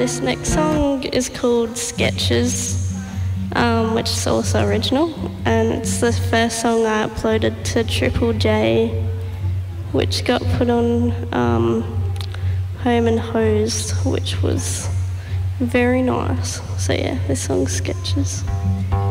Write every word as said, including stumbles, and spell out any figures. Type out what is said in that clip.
this next song is called Sketches, um, which is also original, and it's the first song I uploaded to Triple J, which got put on um, Home and Hosed, which was very nice. So yeah, this song's Sketches.